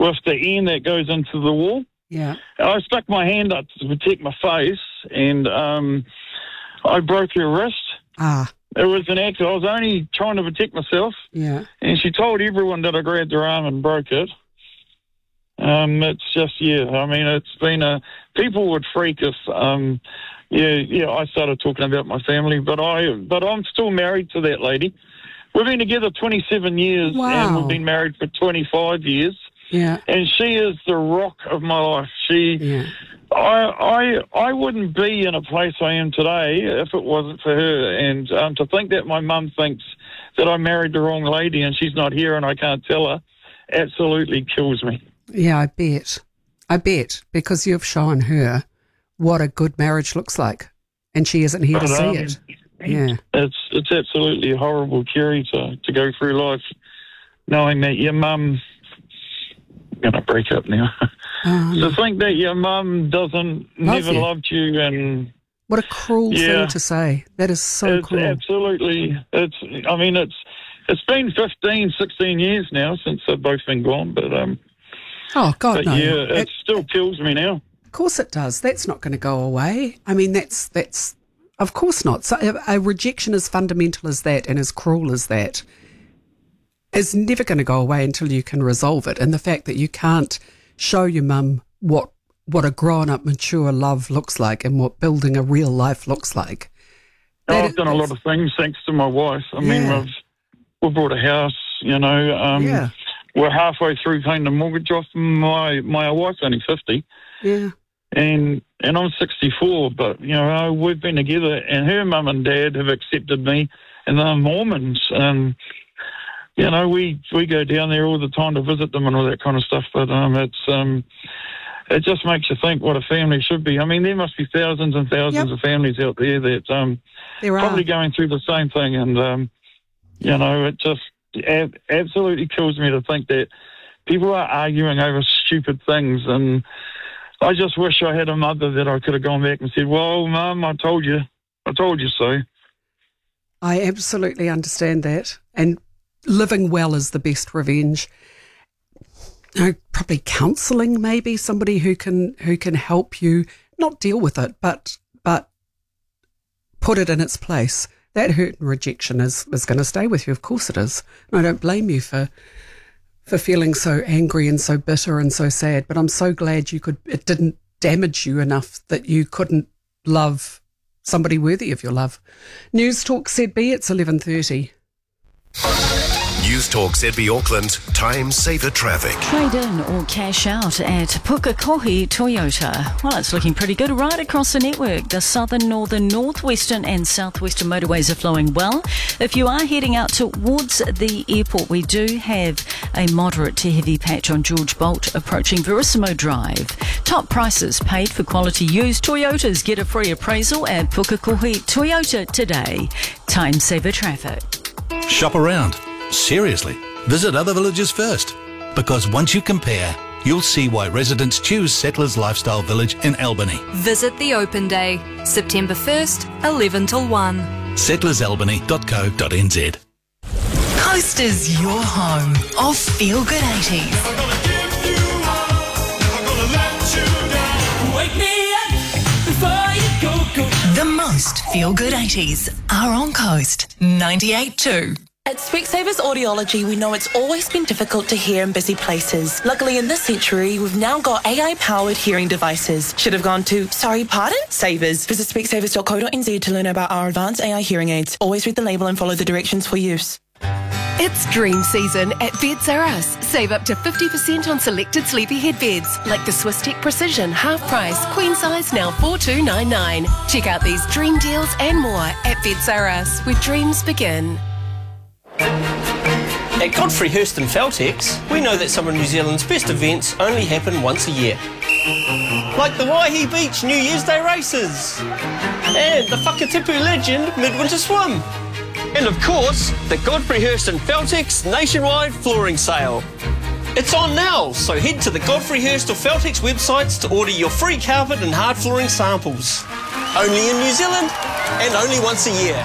with the end that goes into the wall. Yeah. I stuck my hand up to protect my face, and I broke her wrist. Ah. It was an accident. I was only trying to protect myself. Yeah. And she told everyone that I grabbed her arm and broke it. It's just, I mean, it's been people would freak if, I started talking about my family, but I'm still married to that lady. We've been together 27 years, and we've been married for 25 years. Yeah. And she is the rock of my life. I wouldn't be in a place I am today if it wasn't for her. And to think that my mum thinks that I married the wrong lady and she's not here and I can't tell her absolutely kills me. Yeah, I bet, because you've shown her what a good marriage looks like, and she isn't here to see it. Yeah, it's absolutely horrible, Kerry, to go through life knowing that your mum. I'm going to break up now. To think that your mum never loved you, and what a cruel thing to say. That is so cruel. Absolutely. It's been 15, 16 years now since they've both been gone, but oh God, no! Yeah, it still kills me now. Of course it does. That's not going to go away. I mean, that's of course not. So a rejection as fundamental as that and as cruel as that is never going to go away until you can resolve it. And the fact that you can't show your mum what a grown-up, mature love looks like and what building a real life looks like. I've done a lot of things thanks to my wife. I mean, we've bought a house, we're halfway through paying the mortgage off. My wife's only 50. Yeah. And I'm 64, but, we've been together, and her mum and dad have accepted me, and they're Mormons. We go down there all the time to visit them and all that kind of stuff, but it just makes you think what a family should be. I mean, there must be thousands and thousands of families out there that probably going through the same thing, and, it just absolutely kills me to think that people are arguing over stupid things, and I just wish I had a mother that I could have gone back and said, well, Mum, I told you so. I absolutely understand that, and living well is the best revenge. Probably counselling, maybe somebody who can help you not deal with it, but put it in its place. That hurt and rejection is going to stay with you. Of course it is. And I don't blame you for feeling so angry and so bitter and so sad. But I'm so glad it didn't damage you enough that you couldn't love somebody worthy of your love. News Talk ZB, it's 11:30. News Talk ZB Auckland, time saver traffic. Trade in or cash out at Pukekohe Toyota. Well, it's looking pretty good right across the network. The southern, northern, northwestern and southwestern motorways are flowing well. If you are heading out towards the airport, we do have a moderate to heavy patch on George Bolt approaching Verissimo Drive. Top prices paid for quality used Toyotas. Get a free appraisal at Pukekohe Toyota today. Time saver traffic. Shop around. Seriously, visit other villages first, because once you compare, you'll see why residents choose Settlers Lifestyle Village in Albany. Visit the open day, September 1st, 11 till 1. settlersalbany.co.nz. Coast is your home of Feel Good 80s. Wake me up before you go. The most Feel Good 80s are on Coast 98.2. At Specsavers Audiology, we know it's always been difficult to hear in busy places. Luckily, in this century, we've now got AI-powered hearing devices. Should have gone to, sorry, pardon? Savers. Visit specsavers.co.nz to learn about our advanced AI hearing aids. Always read the label and follow the directions for use. It's dream season at Beds R Us. Save up to 50% on selected sleepy head beds, like the Swisstech Precision half price, queen size now $4,299. Check out these dream deals and more at Beds R Us, where dreams begin. At Godfrey Hirst and Feltex, we know that some of New Zealand's best events only happen once a year. Like the Waihi Beach New Year's Day races, and the Whakatipu Legend Midwinter Swim, and of course, the Godfrey Hirst and Feltex nationwide flooring sale. It's on now, so head to the Godfrey Hirst or Feltex websites to order your free carpet and hard flooring samples. Only in New Zealand, and only once a year.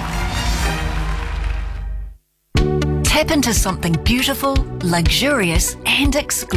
Tap into something beautiful, luxurious and exclusive.